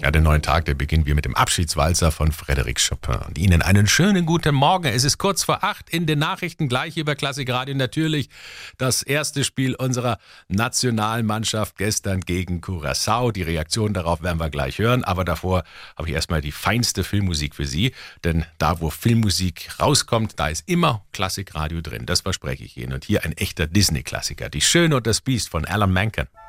Ja, den neuen Tag, der beginnen wir mit dem Abschiedswalzer von Frédéric Chopin. Und Ihnen einen schönen guten Morgen. Es ist kurz vor 8 in den Nachrichten, gleich über Klassikradio natürlich das erste Spiel unserer Nationalmannschaft gestern gegen Curaçao. Die Reaktion darauf werden wir gleich hören, aber davor habe ich erstmal die feinste Filmmusik für Sie. Denn da, wo Filmmusik rauskommt, da ist immer Klassikradio drin. Das verspreche ich Ihnen. Und hier ein echter Disney-Klassiker, Die Schöne und das Biest von Alan Menken.